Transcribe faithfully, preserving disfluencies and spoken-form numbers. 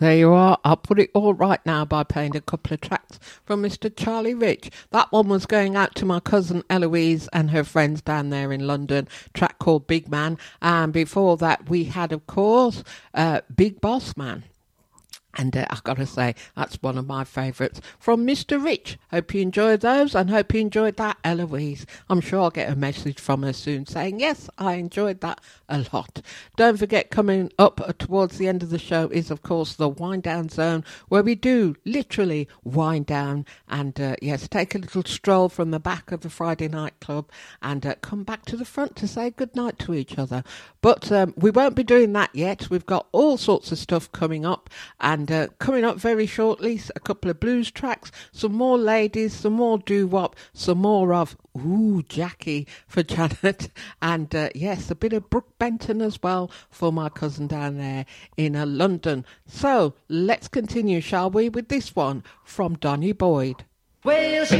There you are. I'll put it all right now by playing a couple of tracks from Mister Charlie Rich. That one was going out to my cousin Eloise and her friends down there in London, track called Big Man. And before that, we had, of course, uh, Big Boss Man. And uh, I've got to say, that's one of my favourites from Mister Rich. Hope you enjoyed those and hope you enjoyed that, Eloise. I'm sure I'll get a message from her soon saying, yes, I enjoyed that a lot. Don't forget, coming up towards the end of the show is, of course, the Wind Down Zone, where we do literally wind down and, uh, yes, take a little stroll from the back of the Friday night club and uh, come back to the front to say goodnight to each other. But um, we won't be doing that yet. We've got all sorts of stuff coming up, and uh, coming up very shortly, a couple of blues tracks, some more ladies, some more doo-wop, some more of, ooh, Jackie for Janet, and uh, yes, a bit of Brooke Benton as well for my cousin down there in uh, London. So let's continue, shall we, with this one from Donny Boyd. Well, she